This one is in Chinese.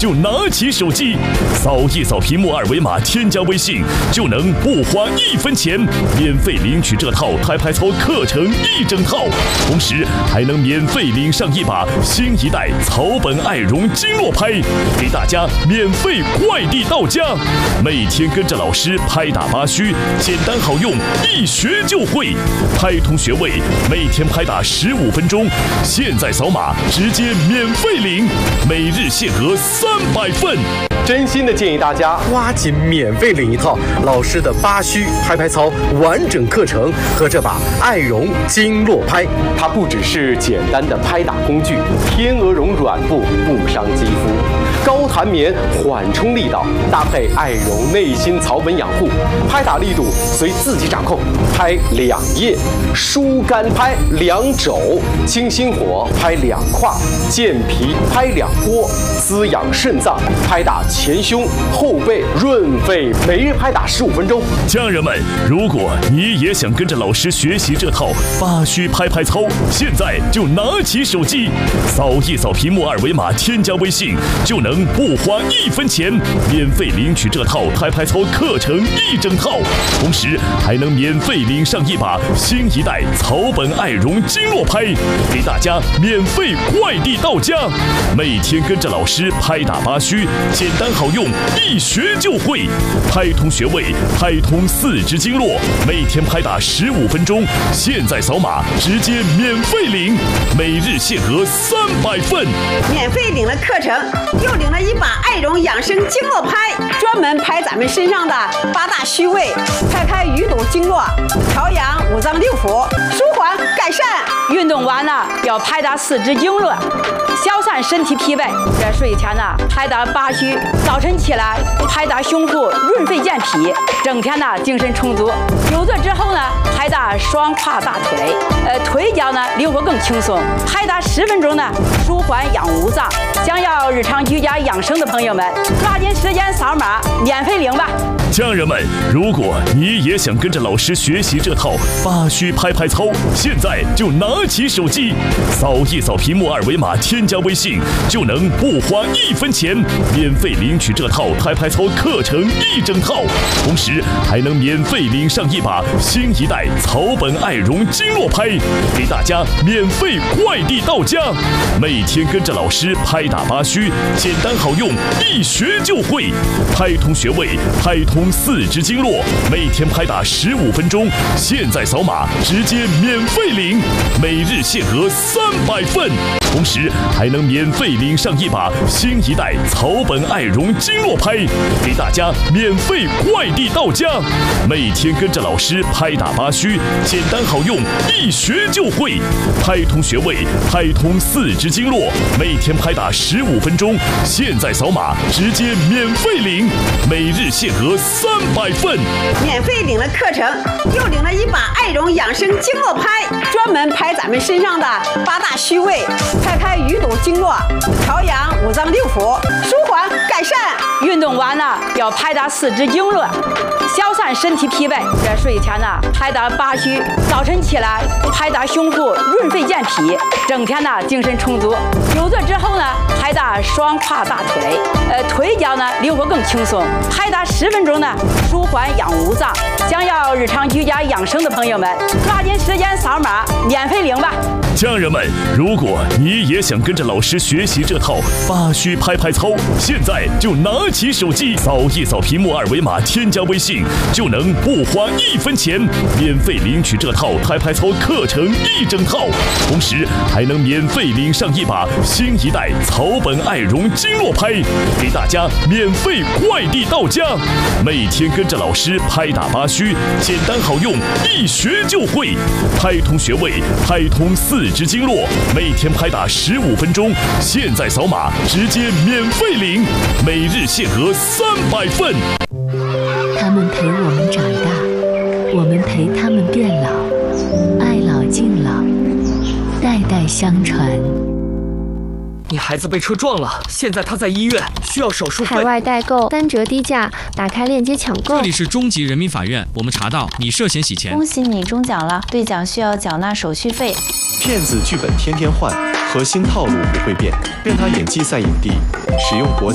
就拿起手机，扫一扫屏幕二维码，添加微信，就能不花1分钱，免费领取这套拍拍操课程1整套，同时还能免费领上一把新一代草本爱绒经络拍，给大家免费快递到家。每天跟着老师拍打八虚，简单好用，一学就会。拍通穴位，每天拍打15分钟，现在扫码直接免费领，每日限额300份。 真心的建议大家抓紧免费领一套老师的八虚拍拍操完整课程和这把爱绒经络拍。它不只是简单的拍打工具，天鹅绒软布不伤肌肤，高弹棉缓冲力道，搭配爱绒内心草本养护，拍打力度随自己掌控，拍2页，疏肝拍2肘，清心火拍2胯，健脾拍2波，滋养肾脏拍打前胸后背，润肺，每日拍打15分钟。 家人们，如果你也想跟着老师学习这套八虚拍拍操，现在就拿起手机，扫一扫屏幕二维码，添加微信，就能不花1分钱，免费领取这套拍拍操课程1整套，同时还能免费领上一把新一代草本爱绒经络拍，给大家免费快递到家。每天跟着老师拍打八虚，简单好用，一学就会。拍通穴位，拍通4肢经络，每天拍打15分钟，现在扫码直接免费领，每日限额300份。 免费领了课程，又领了一把爱绒养生经络拍，专门拍咱们身上的8大虚位，拍开鱼肚经络，调养5脏6腑，舒缓改善。 运动完了要拍打4肢经络，消散身体疲惫。在睡前呢拍打八虚，早晨起来拍打胸腹，润肺健脾，整天呢精神充足。久坐之后呢拍打双胯大腿，腿脚呢灵活更轻松。拍打10分钟呢舒缓养5脏。想要日常居家养生的朋友们，抓紧时间扫码免费领吧。 家人们，如果你也想跟着老师学习这套八虚拍拍操，现在就拿起手机，扫一扫屏幕二维码，添加微信，就能不花1分钱，免费领取这套拍拍操课程1整套，同时还能免费领上一把新一代草本爱绒经络拍，给大家免费快递到家。每天跟着老师拍打八虚，简单好用，一学就会。拍通穴位，拍通4肢经络，每天拍打15分钟，现在扫码直接免费领，每日限额300份，同时还能免费领上一把新一代草本爱绒经络拍，给大家免费快递到家。每天跟着老师拍打八虚，简单好用，一学就会。拍通穴位，拍通4肢经络，每天拍打15分钟，现在扫码直接免费领，每日限额300份。 免费领了课程，又领了一把爱绒养生经络拍，专门拍咱们身上的8大虚位，拍开鱼肚经络，调养5脏6腑，舒缓改善。 运动完了要拍打4肢经络，消散身体疲惫。在睡前呢拍打八虚，早晨起来拍打胸腹，润肺健脾，整天呢精神充足。久坐之后呢拍打双胯大腿，腿脚呢灵活更轻松。拍打10分钟呢舒缓养5脏。想要日常居家养生的朋友们，抓紧时间扫码免费领吧。 家人们，如果你也想跟着老师学习这套八虚拍拍操，现在就拿起手机，扫一扫屏幕二维码，添加微信，就能不花1分钱，免费领取这套拍拍操课程1整套，同时还能免费领上一把新一代草本爱绒经络拍，给大家免费快递到家。每天跟着老师拍打八虚，简单好用，一学就会。拍通穴位，拍通4肢经络，每天拍打15分钟，现在扫码直接免费领，每日限额300份。 他们陪我们长大，我们陪他们变老，爱老敬老，代代相传。 你孩子被车撞了，现在他在医院，需要手术费。 海外代购3折低价，打开链接抢购。 这里是中级人民法院，我们查到你涉嫌洗钱。 恭喜你中奖了，兑奖需要缴纳手续费。 骗子剧本天天换，核心套路不会变，任他演技赛影帝，使用国